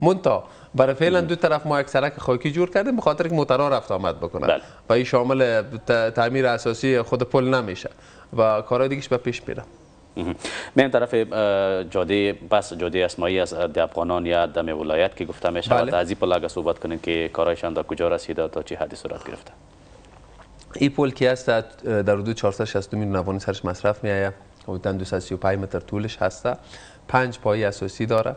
مونتا برای فعلا دو طرف ما یک سرک خاکی جور کردیم به خاطر که موترها رفت آمد بکنن و این شامل تعمیر اساسی خود پل نمیشه و کارهای دیگهش به پیش میره. من طرف جاده بس جاده اسماعی از افغانان یا دم ولایت که گفته می شود از این پل اگه صحبت کنیم که کارایشان در کجا رسیده تا چه حدی صورت گرفته؟ این پل که است در حدود 460 میلیون افغانی سرش مصرف میآید، حدود 235 متر طولش هسته، 5 پایه اساسی داره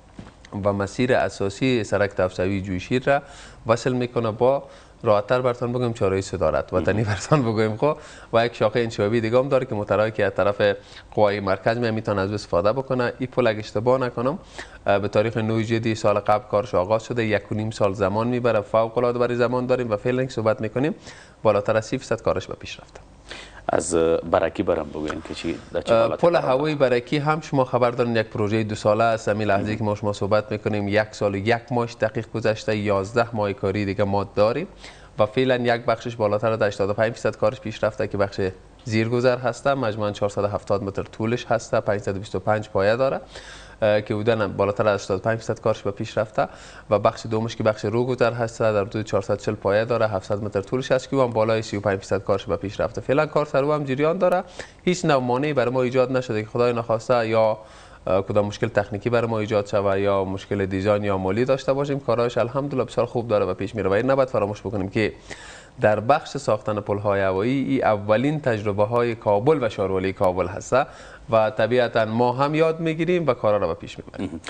و مسیر اساسی سرک تفسوی جویشیر را وصل میکنه با راحت‌تر برتان بگویم چهارراه صدارت وطنی برتان بگویم خب و یک شاخه انشابی دیگه هم داره که موترهایی که از طرف قوای مرکز میتونن از استفاده بکنه. این پل اگه اشتباه نکنم به تاریخ 9 جدی سال قبل کارش آغاز شده، 1.5 سال زمان میبره، فوق العاده برای زمان داریم و فعلا که صحبت میکنیم بالاتر از 30% کارش به پیش رفته. از برکی برام بگوین که چی پل هوایی برکی هم شما خبر دارین یک پروژه 2 ساله است. همین لحظه که ما شما صحبت میکنیم 1 سال و 1 ماه دقیق گذشته، 11 ماه کاری دیگه ما داریم و فعلا یک بخشش بالاتر از 85% کارش پیش رفته که بخش زیرگذر هسته، مجموعاً 470 متر طولش هسته، 525 پایه داره که بودن بالاتر از 85% کارش به پیش رفته و بخش دومش که بخش روگذر هسته در حدود 440 پایه داره، 700 متر طولش هست که هم بالای 35% کارش به پیش رفته. فعلا کار سر هم جریان داره، هیچ نوع مانعی برای ما ایجاد نشده که خدای نخواسته یا کدام مشکل تکنیکی برای ما ایجاد شود یا مشکل دیزاین یا مالی داشته باشیم. کارهاش الحمدلله بسیار خوب داره و پیش میره و این نباید فراموش بکنیم که در بخش ساختن پل‌های هوایی این اولین تجربه های کابل و شارولی کابل هسته و طبیعتا ما هم یاد میگیریم و کارا را به پیش میبریم.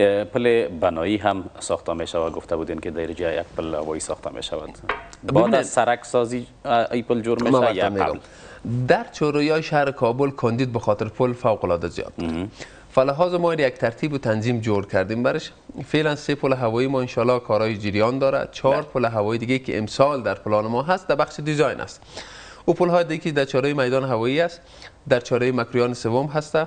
پل بنایی هم ساخته می شود، گفته بودین که در جای یک پل هوایی ساخته می شود. بعد از سرک سازی ای پل جور میشه یا قبل؟ در چهارراهی شهر کابل کاندید به خاطر پل فوق العاده زیاد. فلحاظ ما یک ترتیب و تنظیم جور کردیم برش. فعلا 3 پل هوایی ما انشالله کارهای جریان داره، 4 پل هوایی دیگه که امسال در پلان ما هست در بخش دیزاین است. او پل های دیگه در چهارراه میدان هوایی است، در چهارراه مکریان سوم هسته،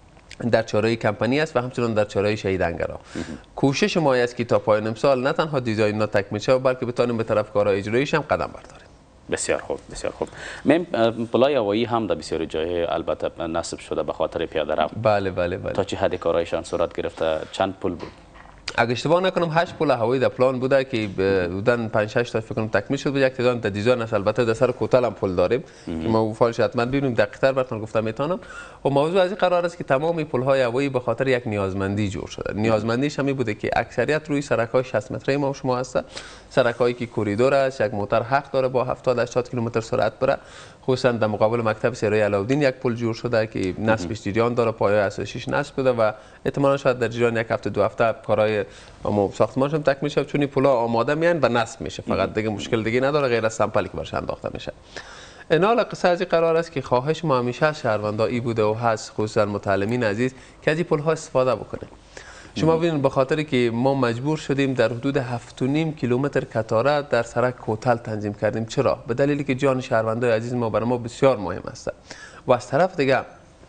در چهارراه کمپنی است و همچنین در چهارراه شهید انگرا. کوشش ما است که تا پایان امسال نه تنها دیزاین ها تکمیل شود بلکه بتونیم به طرف کارهای اجراییش هم قدم برداریم. بسیار خوب، بسیار خوب. من پلای هوایی هم در بسیاری جای البته نصب شده به خاطر پیاده رو. بله. تا چه حد کارایشان صورت گرفته؟ چند پل بود؟ اگه اشتباه نکنم 8 پل هوایی در پلان بوده که بودن 5 6 تا فکر کنم تکمیل شد. یک تعداد در دیزاین است، البته در سر کوتل هم پل داریم که ما فالش حتما ببینیم دقیق‌تر براتون گفتم میتونم. و موضوع از این قرار است که تمام پل های هوایی به خاطر یک نیازمندی جور شده. نیازمندیش همین بوده که اکثریت روی سرک های 60 متری ما شما هست، سرک هایی که کوریدور است، یک موتر حق داره با 70 80 کیلومتر سرعت بره. خصوصا در مقابل مکتب سرای علاودین یک پل جور شده که نصبش جریان داره، پایه اساسیش نصب شده و احتمالاً شاید در جریان یک هفته 2 هفته کارهای ساختمانش هم تکمیل شد، چون این پل‌ها آماده میان و نصب میشه. فقط دیگه مشکل دیگه نداره غیر از سمپلی که برش انداخته میشه. انال قصه از این قرار است که خواهش ما همیشه از شهروندان ای بوده و هست، خصوصا متعلمین عزیز، که از این پل‌ها استفاده بکنیم. شما ببینید به خاطر که ما مجبور شدیم در حدود 7.5 کیلومتر کتاره در سرک کوتل تنظیم کردیم. چرا؟ به دلیلی که جان شهروندان عزیز ما برای ما بسیار مهم است. و از طرف دیگه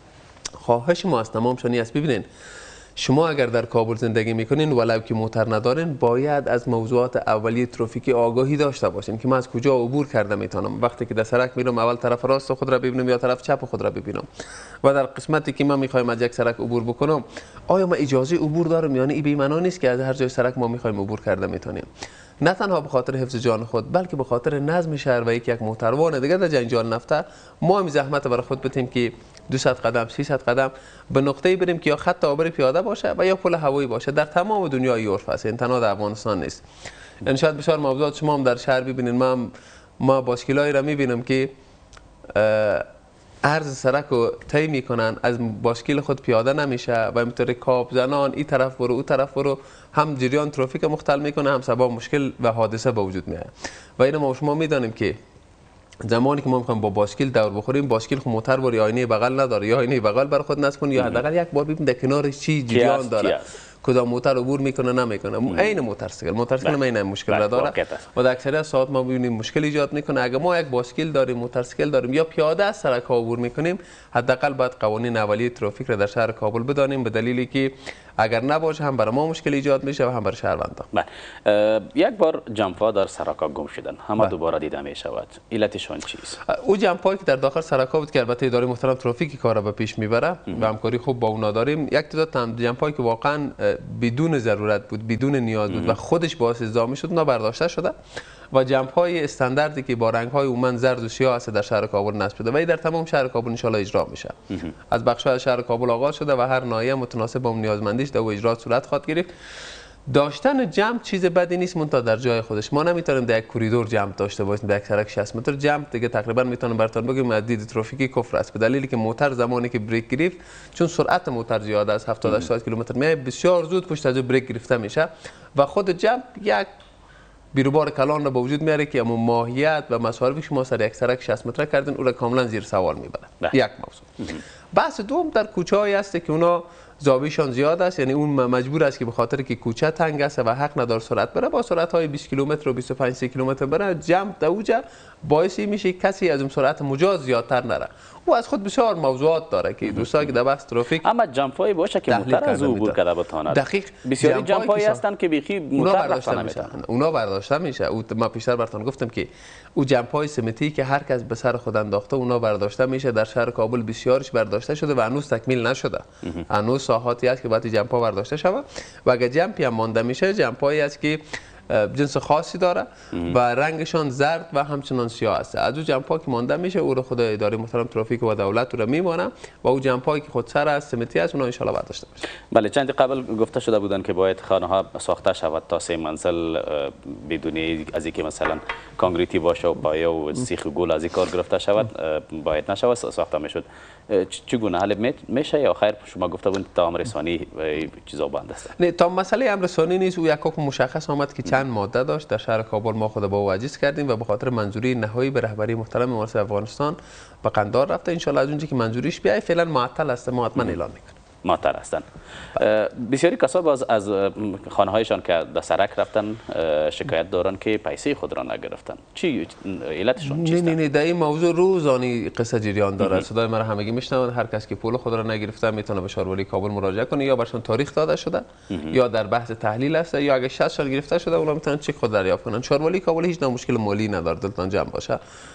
خواهش ما از تمام شانی است، ببینید شما اگر در کابل زندگی میکنین ولو که موتر ندارین باید از موضوعات اولیه ترافیکی آگاهی داشته باشین که من از کجا عبور کرده میتونم. وقتی که در سرک میرم اول طرف راست خود را ببینم یا طرف چپ خود را ببینم و در قسمتی که من میخوایم از یک سرک عبور بکنم آیا ما اجازه عبور دارم؟ یعنی این بی‌معنی نیست که از هر جای سرک ما میخوایم عبور کرده میتونیم. نه تنها به خاطر حفظ جان خود بلکه به خاطر نظم شهر و یک موتروان دیگه در جنجال نفته ما هم زحمت برای خود بتیم که 200 قدم 300 قدم به نقطه‌ای بریم که یا خط عابر پیاده باشه و یا پل هوایی باشه. در تمام دنیای عرف است، این تنها در افغانستان نیست. ان شاء الله بسیار موضوعات شما هم در شهر ببینید. ما باسکلای را میبینم که عرض سرک رو طی میکنن، از باسکل خود پیاده نمیشه و اینطوری کاب زنان این طرف برو اون طرف برو، هم جریان ترافیک مختل میکنه هم سبب مشکل و حادثه به وجود میاد. و اینو ما شما میدانیم که زمانی که ما میخوایم با باسکل دور بخوریم، باسکل خود موتر بر آینه بغل نداره، یا آینه بغل بر خود نصب کنه یا حداقل یک بار ببین در کنارش چی جریان داره، کدام موتر عبور میکنه نمیکنه. عین موتورسیکل ما این مشکل را داره و در اکثریت ساعات ما ببینیم مشکل ایجاد میکنه. اگر ما یک باسکل داریم، موتورسیکل داریم یا پیاده از سرک ها عبور میکنیم، حداقل باید قوانین اولیه ترافیک را در شهر کابل بدانیم، به دلیلی که اگر نباشه هم برای ما مشکل ایجاد میشه و هم برای شهروندان. بله، یک بار جمپ‌ها در سراکا گم شدن، همه دوباره دیده می شود، علتشان چیست؟ او جمپایی که در داخل سراکا بود که البته اداره محترم ترافیک کار را به پیش میبره و همکاری خوب با اونا داریم. یک تعداد جمپایی که واقعا بدون ضرورت بود، بدون نیاز بود و خودش باعث ازدحام میشد، اونا برداشته شده و جمپ‌های استانداردی که با رنگ‌های عموما زرد و سیاه است در شهر کابل نصب شده و این در تمام شهر کابل ان شاء الله اجرا میشه. از بخش‌های شهر کابل آغاز شده و هر ناحیه متناسب با نیازمندیش در اجرا صورت خواهد گرفت. داشتن جمع چیز بدی نیست، منتها در جای خودش. ما نمیتونیم در یک کوریدور جمع داشته باشیم، در یک سرک 60 متر جمع دیگه تقریبا میتونم براتون بگم از دید ترافیکی کفر است، به دلیلی که موتر زمانی که بریک گرفت، چون سرعت موتر زیاد است 70-80 کیلومتر میاد، بسیار زود پشت از بریک گرفته میشه و خود جمع یک بیروبار کلان را به وجود میاره که اما ماهیت و مصارفی شما سر یک سرک 60 متر کردن او را کاملا زیر سوال میبره. یک موضوع. بحث دوم در کوچه‌هایی است که اونا زاویه‌شان زیاد است، یعنی اون مجبور است که به خاطر که کوچه تنگ است و حق نداره سرعت بره، با سرعت‌های 20 کیلومتر و 25 کیلومتر بره. جمع دوجه باعث میشه کسی از اون سرعت مجاز زیادتر نره. او از خود بسیار موضوعات داره که دوستان که در بحث ترافیک اما جمپ‌های باشه که موتر از او عبور کرده بتواند. دقیق بسیاری جمپ‌هایی هستند که بیخی موتر رفتن نمیتونن. اونا برداشته میشه. ما پیشتر براتون گفتم که او جمپ‌های سمتی که هر کس به سر خود انداخته اونا برداشته میشه. در شهر کابل بسیارش برداشته شده و هنوز تکمیل نشده. هنوز ساحاتی است که باید جمپ‌ها برداشته شود و اگر جمپی هم مانده میشه، جمپ‌هایی است که جنس خاصی داره و رنگشان زرد و همچنان سیاه است. از او جمپ‌ها که مانده میشه او رو خود اداره محترم ترافیک و دولت رو میمونه و او جمپ‌هایی که خود سر از سمتی است اونا ان شاء الله برداشته میشه. بله، چند قبل گفته شده بودن که باید خانه ها ساخته شود تا 3 منزل بدون از اینکه مثلا کانکریتی باشه و پایه و سیخ گل از این کار گرفته شود باید نشود ساخته میشد. چگونه حل میشه یا خیر شما گفته بودید تا امر رسانی چیزا بند است؟ نه، تا مسئله امر رسانی نیست. او یک حکم مشخص آمد که چند ماده داشت در شهر کابل، ما خود با او عجز کردیم و به خاطر منظوری نهایی به رهبری محترم مملکت افغانستان به قندار رفته. ان شاء الله از اونجا که منظوریش بیای فعلا معطل است، ما حتما اعلان میکنیم. معطل هستند. بسیاری کسا باز از خانه هایشان که در سرک رفتن شکایت دارن که پیسه خود را نگرفتن. چی علتشون چیست؟ نه در این موضوع روزانه قصه جریان داره. صدای مرا همگی میشنون. هر کس که پول خود را نگرفته میتونه به شارولی کابل مراجعه کنه، یا برشون تاریخ داده شده یا در بحث تحلیل است، یا اگه 60 سال گرفته شده اونا میتونن چک خود دریافت کنن. شارولی کابل هیچ نوع مشکل مالی نداره، دلتان جمع باشه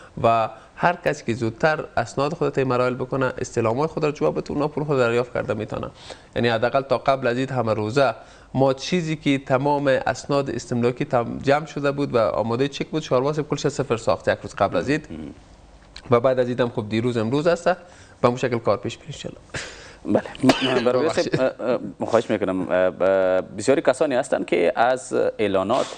و هر کسی که زودتر اسناد خودت مراحل بکنه، استلامات خود را جواب بده، اونا پول خود دریافت کرده میتونن. یعنی حداقل تا قبل از این همه روزه ما چیزی که تمام اسناد استملاکی جمع شده بود و آماده چک بود، شارواس کلش صفر ساخت یک روز قبل از این و بعد از این خب دیروز امروز است به اون شکل کار پیش میره ان بله. برای خواهش میکنم، بسیاری کسانی هستند که از اعلانات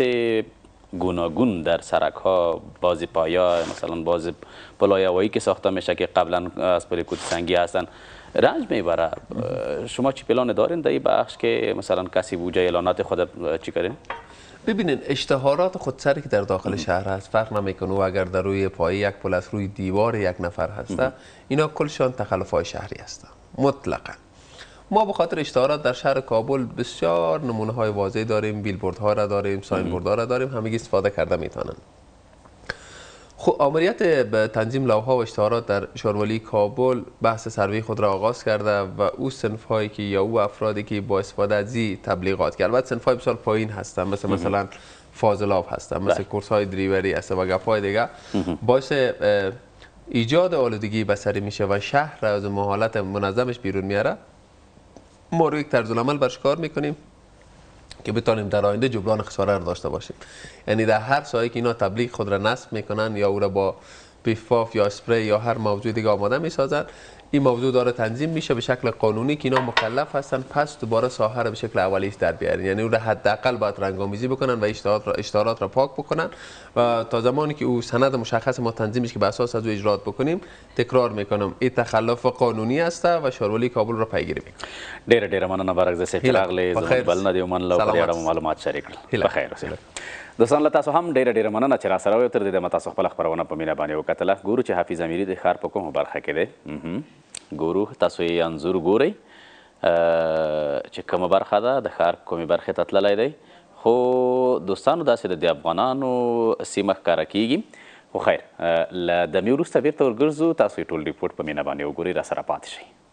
گوناگون در سرک ها، باز پایا مثلا باز پلای هوایی که ساخته میشه که قبلا از پل کوت سنگی هستن رنج میبره. شما چی پلان دارین در این بخش که مثلا کسی بوجه اعلانات خود چی کنین؟ ببینین اشتهارات خودسری که در داخل شهر هست فرق نمیکنه و اگر در روی پایه یک پل است، روی دیوار یک نفر هسته، اینا کلشان تخلفات شهری هستند مطلقاً. ما به خاطر اشتهارات در شهر کابل بسیار نمونه های واضح داریم، بیلبوردها را داریم، ساین بوردها را داریم، همگی استفاده کرده میتونن. خب آمریت به تنظیم لوحه و اشتهارات در شارولی کابل بحث سروی خود را آغاز کرده و او صنف‌هایی که یا او افرادی که با استفاده از این تبلیغات کرد، البته صنف‌های بسیار پایین هستن، مثلا فاضلاب هستن، مثل کورس‌های دریوری هست و گپ‌های دیگه، باعث ایجاد آلودگی بصری میشه و شهر را از حالت منظمش بیرون میاره. ما روی یک طرز العمل برش کار میکنیم که بتانیم در آینده جبران خساره را داشته باشیم. یعنی در هر سایه که اینا تبلیغ خود را نصب میکنن یا او را با بیفاف یا اسپری یا هر موضوع دیگه آماده میسازن، این موضوع داره تنظیم میشه به شکل قانونی که اینا مکلف هستن پس دوباره ساحه را به شکل اولیش در بیارن. یعنی او را حداقل باید رنگ‌آمیزی بکنن و اشتهارات را پاک بکنن و تا زمانی که او سند مشخص ما تنظیمش که به اساس از او اجرات بکنیم، تکرار میکنم این تخلف قانونی است و شارولی کابل را پیگیری میکنه. ډیر مننه برعکس سیف راغلی زموږ بلنه دی ومن لو په اړه معلومات شریک کړل. بخیر اوسئ. دوستان له تاسو هم ډیره مننه چې را سره وئ. تر دې دمه تاسو خپله خپرونه په مینه باندې وکتله. ګورو چې حافظ امیري د ښار په کومه برخه کې دی. ګورو تاسو یې انځور ګورئ چې کومه برخه ده د ښار کومې برخې ته تللی دی. خو دوستانو داسې د افغانانو سیمه ښکاره کیږي. خو خیر له دمې وروسته بیرته ورګرځو. تاسو یې ټول ریپورټ په مینه باندې وګورئ، را سره پاتې شئ.